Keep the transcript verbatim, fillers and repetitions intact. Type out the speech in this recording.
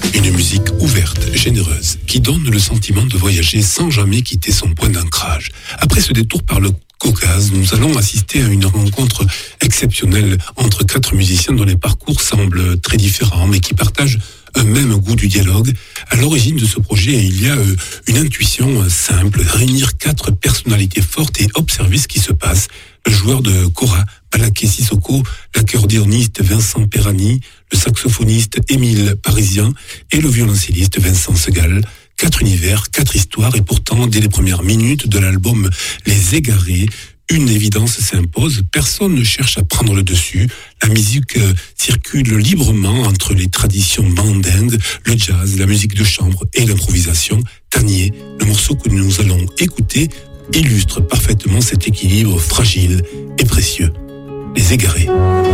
Une musique ouverte, généreuse, qui donne le sentiment de voyager sans jamais quitter son point d'ancrage. Après ce détour par le Caucase, nous allons assister à une rencontre exceptionnelle entre quatre musiciens dont les parcours semblent très différents, mais qui partagent un même goût du dialogue. À l'origine de ce projet, il y a une intuition simple, réunir quatre personnalités fortes et observer ce qui se passe. Le joueur de kora, Balaké Sissoko, l'accordéoniste Vincent Perani, le saxophoniste Émile Parisien et le violoncelliste Vincent Segal. Quatre univers, quatre histoires, et pourtant, dès les premières minutes de l'album Les Égarés, une évidence s'impose, personne ne cherche à prendre le dessus. La musique euh, circule librement entre les traditions mandingues, le jazz, la musique de chambre et l'improvisation. Tanier, le morceau que nous allons écouter, illustre parfaitement cet équilibre fragile et précieux. Les Égarés.